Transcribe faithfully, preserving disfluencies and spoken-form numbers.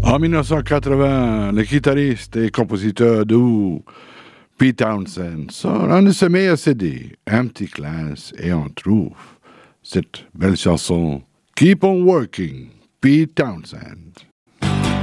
En mille neuf cent quatre-vingts, le guitariste et compositeur de Who, Pete Townshend, sort un de ses meilleurs C D, Empty Glass, et on trouve cette belle chanson Keep on Working, Pete Townshend.